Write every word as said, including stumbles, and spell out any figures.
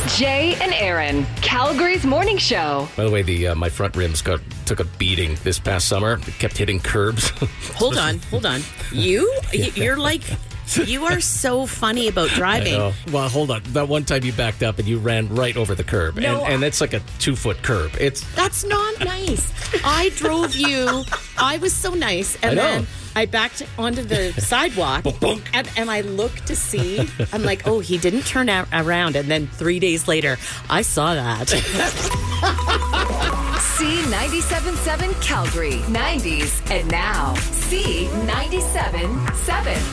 Jay and Aaron, Calgary's morning show. By the way, the uh, my front rims got took a beating this past summer. It kept hitting curbs. Hold on, hold on. You, you're like, you are so funny about driving. Well, hold on. That one time you backed up and you ran right over the curb. No, and, and it's like a two-foot curb. It's That's not nice. I drove you. I was so nice. And I know. then I backed onto the sidewalk. and, and I looked to see. I'm like, oh, he didn't turn a- around. And then three days later, I saw that. C ninety-seven point seven Calgary, nineties, and now C ninety-seven point seven.